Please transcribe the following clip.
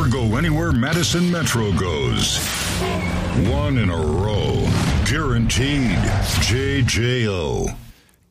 or go anywhere Madison Metro goes. One in a row. Guaranteed. JJO.